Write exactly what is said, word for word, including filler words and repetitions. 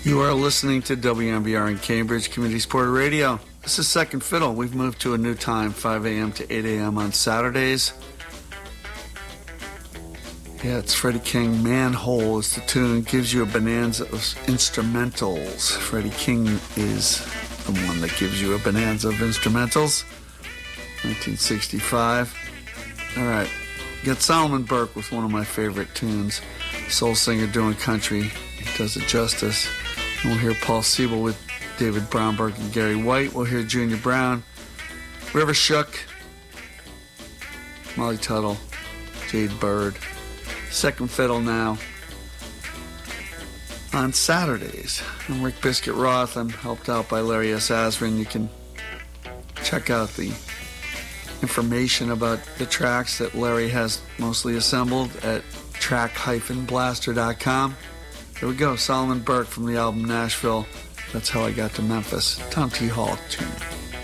You are listening to W M B R in Cambridge Community Sport Radio. This is Second Fiddle. We've moved to a new time, five a.m. to eight a.m. on Saturdays. Yeah, it's Freddie King. Manhole is the tune. Gives you a bonanza of instrumentals. Freddie King is the one that gives you a bonanza of instrumentals. nineteen sixty-five. All right. Got Solomon Burke with one of my favorite tunes. Soul singer doing country. He does it justice. And we'll hear Paul Siebel with David Brownberg and Gary White. We'll hear Junior Brown, River Shook, Molly Tuttle, Jade Bird. Second Fiddle now. On Saturdays, I'm Rick Biscuit Roth. I'm helped out by Larry S. Asrin. You can check out the information about the tracks that Larry has mostly assembled at track dash blaster dot com. Here we go, Solomon Burke from the album Nashville. That's How I Got to Memphis. Tom T. Hall tune.